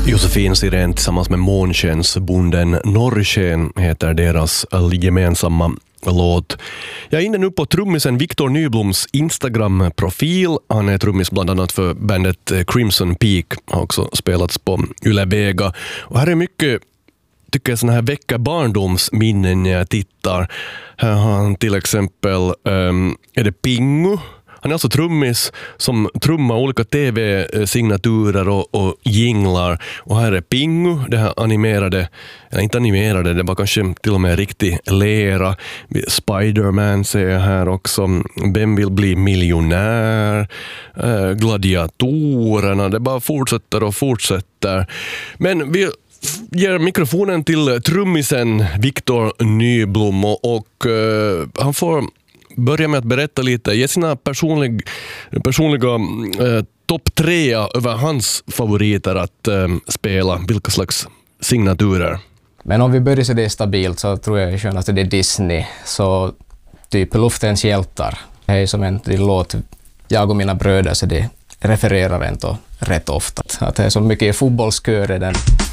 Josefin Sirén tillsammans med Månskensbonden Norrsken heter deras gemensamma låt. Jag är inne nu på trummisen Victor Nybloms Instagram-profil. Han är trummis bland annat för bandet Crimson Peak. Har också spelats på Yle Vega. Och här är mycket, tycker jag, såna här väcka barndomsminnen när jag tittar. Här har han till exempel är det Pingu. Han är alltså trummis som trummar olika tv-signaturer och jinglar. Och här är Pingu, det här animerade, eller inte animerade, det var kanske till och med riktig lera. Spider-Man ser jag här också. Vem vill bli miljonär? Gladiatorerna, det bara fortsätter och fortsätter. Men vi ger mikrofonen till trummisen Victor Nyblom och han får börja med att berätta lite, ge sina personliga topp 3 över hans favoriter att spela. Vilka slags signaturer? Men om vi börjar så det är stabilt så tror jag att det är Disney. Så typ Luftens hjältar. Det är som en låt, jag och mina bröder, så det refererar inte rätt ofta. Att det är så mycket fotbollskörer den.